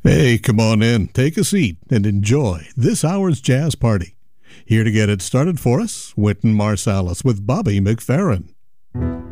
Hey, come on in, take a seat, and enjoy this hour's jazz party. Here to get it started for us, Wynton Marsalis with Bobby McFerrin.